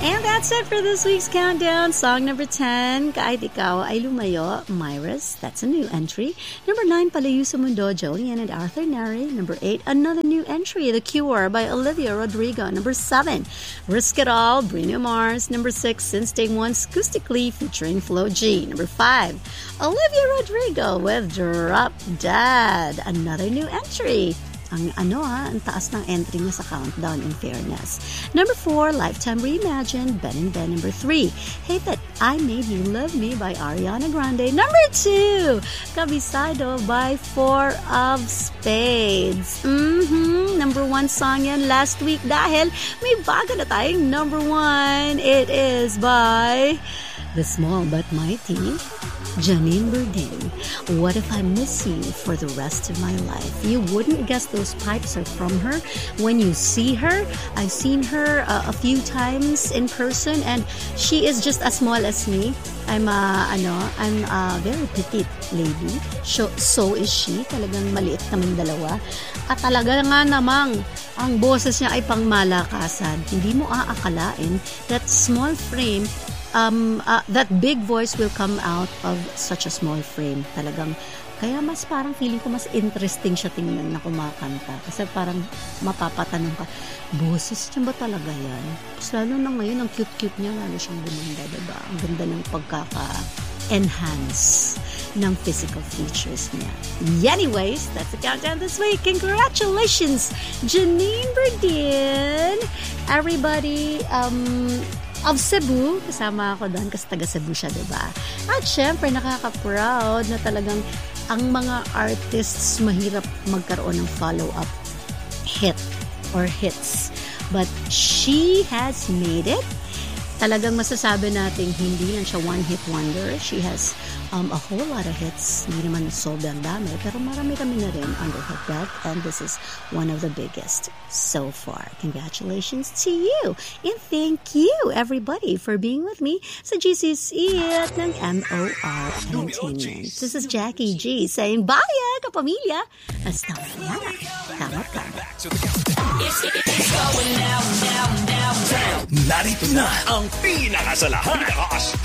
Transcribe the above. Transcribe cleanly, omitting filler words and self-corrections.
And that's it for this week's countdown. Song number 10, Kahit Ikaw Ay Lumayo, Myris. That's a new entry. Number 9, Palayo sa Mundo, Jolene and Arthur Neri. Number 8, another new entry, The Cure by Olivia Rodrigo. Number 7, Risk It All, Bruno Mars. Number 6, Since Day One, Acoustically featuring Flo G. Number 5, Olivia Rodrigo with Drop Dead. Another new entry. Ang taas ng entry niya sa countdown, in fairness. Number 4, Lifetime Reimagined, Ben and Ben. Number 3, Hate That I Made You Love Me by Ariana Grande. Number 2, Kabisado by Four of Spades. Number 1 song yan last week dahil may bago na tayong number 1. It is by The Small But Mighty, Janine Berdin. What If I Miss You for the Rest of My Life? You wouldn't guess those pipes are from her when you see her. I've seen her a few times in person and she is just as small as me. I'm a very petite lady. So is she. Talagang maliit kaming dalawa. At talaga nga namang ang boses niya ay pangmalakasan. Hindi mo aakalain that small frame, that big voice will come out of such a small frame. Talagang, kaya mas parang feeling ko mas interesting siya tingnan na kumakanta. Kasi parang mapapatanong ka, boses niya ba talaga yan? Tapos lalo na ngayon, ang cute-cute niya, lalo siyang gumanda, diba? Ang ganda ng pagkaka-enhance ng physical features niya. Anyways, that's the countdown this week. Congratulations, Janine Berdin! Everybody, of Cebu, kasama ako doon kasi taga Cebu siya, diba? At syempre, nakaka-proud na talagang ang mga artists mahirap magkaroon ng follow-up hit or hits. But she has made it. Talagang masasabi natin hindi lang siya one-hit wonder. She has a whole lot of hits. Hindi naman sobrang dami, pero marami-rami na rin under her belt, and this is one of the biggest so far. Congratulations to you! And thank you, everybody, for being with me sa GC's It ng MOR Entertainment. This is Jackie G saying, bye, kapamilya! Hasta mañana. Tama ka. Narito na ang pinakasalahan.